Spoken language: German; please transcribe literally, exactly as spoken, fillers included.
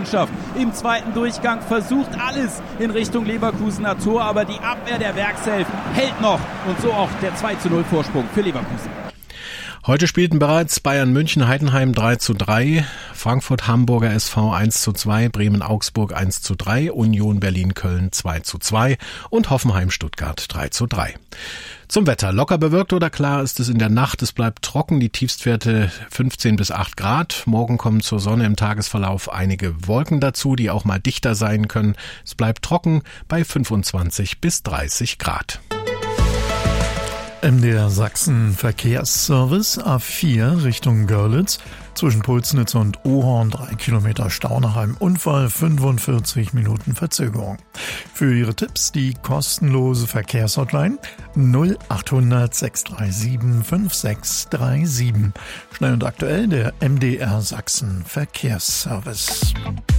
Mannschaft. Im zweiten Durchgang versucht alles in Richtung Leverkusener Tor, aber die Abwehr der Werkself hält noch und so auch der zwei zu null Vorsprung für Leverkusen. Heute spielten bereits Bayern München Heidenheim drei zu drei, Frankfurt Hamburger S V eins zu zwei, Bremen Augsburg eins zu drei, Union Berlin Köln zwei zu zwei und Hoffenheim Stuttgart drei zu drei. Zum Wetter. Locker bewölkt oder klar ist es in der Nacht. Es bleibt trocken. Die Tiefstwerte fünfzehn bis acht Grad. Morgen kommen zur Sonne im Tagesverlauf einige Wolken dazu, die auch mal dichter sein können. Es bleibt trocken bei fünfundzwanzig bis dreißig Grad. M D R Sachsen Verkehrsservice A vier Richtung Görlitz. Zwischen Pulsnitz und Ohorn drei Kilometer Stau nach einem Unfall, fünfundvierzig Minuten Verzögerung. Für Ihre Tipps die kostenlose Verkehrshotline null achthundert sechs drei sieben fünf sechs drei sieben. Schnell und aktuell der M D R Sachsen Verkehrsservice.